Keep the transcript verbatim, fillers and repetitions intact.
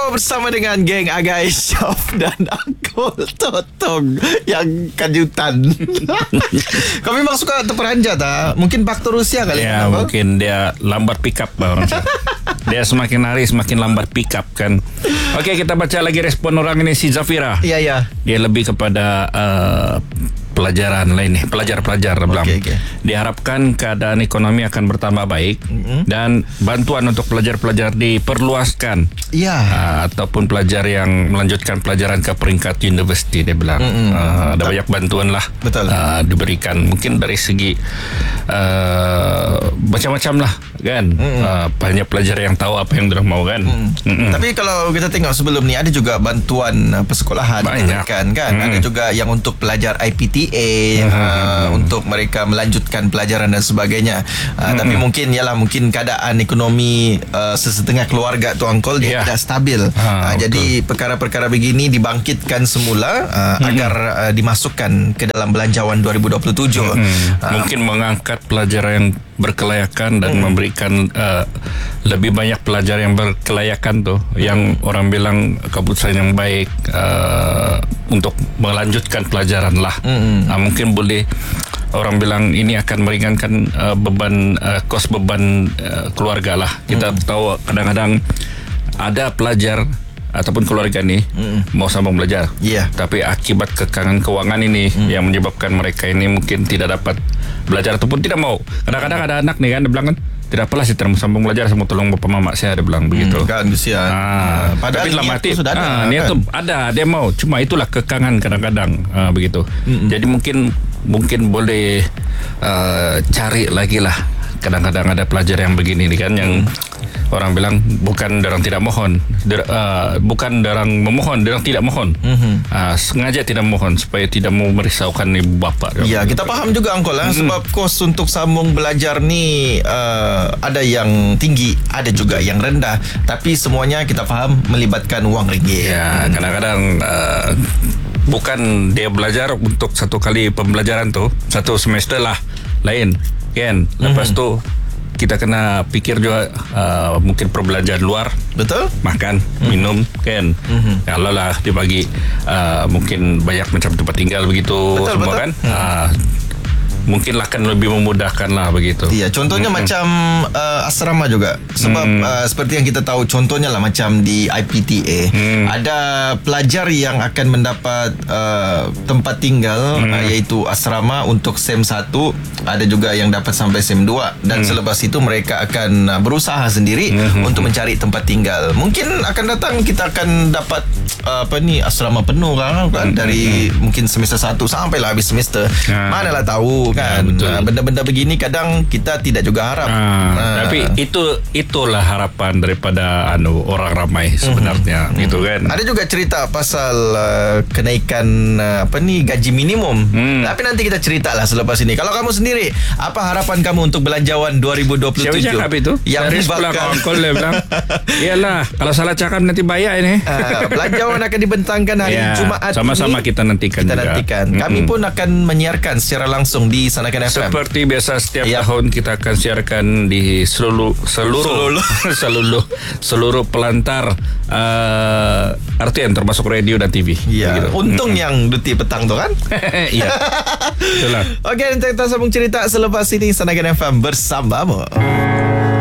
bersama dengan geng Agai Syaf dan Uncle Totong yang kajutan. Kau memang suka terperanjat tak? Mungkin faktor usia kali. Ya, kenapa? mungkin dia lambat pick up lah orang. Dia semakin hari semakin lambat pick up kan. Okey, kita baca lagi respon orang ini, si Zafira. Ya, ya. Dia lebih kepada uh, pelajaran lain nih, pelajar-pelajar bilang. Okay, okay. Diharapkan keadaan ekonomi akan bertambah baik, mm-hmm. dan bantuan untuk pelajar-pelajar diperluaskan. Ya. Uh, ataupun pelajar yang melanjutkan pelajaran ke peringkat universiti, dia bilang. Mm-hmm. Uh, ada banyak bantuan lah. Betul. Uh, diberikan mungkin dari segi uh, macam-macam lah kan. Mm-hmm. Uh, banyak pelajar yang tahu apa yang mereka mau kan. Mm-hmm. Mm-hmm. Tapi kalau kita tengok sebelum ni ada juga bantuan uh, persekolahan kan, kan? Mm-hmm. Ada juga yang untuk pelajar I P T A, uh, uh, untuk mereka melanjutkan pelajaran dan sebagainya. Uh, hmm. Tapi mungkin ialah mungkin keadaan ekonomi uh, sesetengah keluarga tu Uncle dia yeah. tidak stabil. Ha, uh, jadi perkara-perkara begini dibangkitkan semula uh, hmm. agar uh, dimasukkan ke dalam belanjawan dua ribu dua puluh tujuh. Hmm. Uh, mungkin mengangkat pelajar yang berkelayakan dan hmm. memberikan uh, lebih banyak pelajar yang berkelayakan tu, hmm. yang orang bilang keputusan yang baik uh, untuk melanjutkan pelajaran lah. Hmm. Uh, mungkin boleh orang bilang ini akan meringankan uh, beban uh, kos beban uh, keluarga lah. Kita hmm. tahu kadang-kadang ada pelajar ataupun keluarga ni mm. mau sambung belajar, yeah. tapi akibat kekangan kewangan ini mm. yang menyebabkan mereka ini mungkin tidak dapat belajar ataupun tidak mau. Kadang-kadang ada anak ni kan dia bilang kan, tidak apalah saya mau sambung belajar, saya mau tolong bapak mama saya, dia bilang begitu. Hmm, kan kesian. Ah, padahal tapi niat tu sudah ada. Ah, niat kan? tu ada, dia mau. Cuma itulah kekangan kadang-kadang ah, begitu. Mm-mm. Jadi mungkin mungkin boleh uh, cari lagi lah. Kadang-kadang ada pelajar yang begini ni kan, yang mm. orang bilang bukan orang tidak mohon, der, uh, bukan orang memohon, orang tidak mohon. Mm-hmm. Uh, sengaja tidak mohon supaya tidak mau merisaukan ibu bapa. Ya, kita faham juga Uncle lah, mm. sebab kos untuk sambung belajar ni uh, ada yang tinggi, ada juga yang rendah, tapi semuanya kita faham melibatkan wang ringgit. Ya, kadang-kadang uh, bukan dia belajar untuk satu kali pembelajaran tu, satu semester lah lain kan. Lepas mm-hmm. tu kita kena pikir juga uh, mungkin perbelajaran luar, betul, makan, mm-hmm. minum kan. Mm-hmm. Kalau lah dibagi uh, mungkin banyak macam tempat tinggal begitu, betul, semua betul. Kan. Mm-hmm. Uh, mungkinlah kan lebih memudahkan lah begitu. Iya, contohnya mm-hmm. macam uh, asrama juga. Sebab mm. uh, seperti yang kita tahu, contohnya lah macam di I P T A, mm. ada pelajar yang akan mendapat uh, tempat tinggal, mm. uh, iaitu asrama untuk S E M satu, ada juga yang dapat sampai S E M dua, dan mm. selepas itu mereka akan uh, berusaha sendiri mm-hmm. untuk mencari tempat tinggal. Mungkin akan datang kita akan dapat uh, apa ni asrama penuh kan, kan? Mm-hmm. Dari mungkin semester satu sampailah habis semester. Mm. Manalah tahu kan. Ya, benda-benda begini kadang kita tidak juga harap. Ah, ah. Tapi itu itulah harapan daripada anu orang ramai sebenarnya, mm-hmm. gitu kan. Ada juga cerita pasal uh, kenaikan uh, apa ni gaji minimum. Mm. Tapi nanti kita ceritalah selepas ini. Kalau kamu sendiri, apa harapan kamu untuk belanjawan dua ribu dua puluh tujuh? Siapa cakap itu? Yang menyebabkan Uncle dia bilang, iyalah, kalau salah cakap nanti bayar ini. Uh, belanjawan akan dibentangkan hari ya, Jumaat sama-sama ini. kita nantikan kita juga. nantikan. Mm-hmm. Kami pun akan menyiarkan secara langsung di Sanakan F M. Seperti biasa setiap ya. tahun kita akan siarkan di seluruh seluruh seluruh seluruh pelantar uh, R T N termasuk radio dan T V. Ya. Begitu. Untung mm-hmm. yang duti petang tu kan. Iya. Itulah. Okey, nanti kita sambung cerita selepas ini Sanakan F M bersamamu.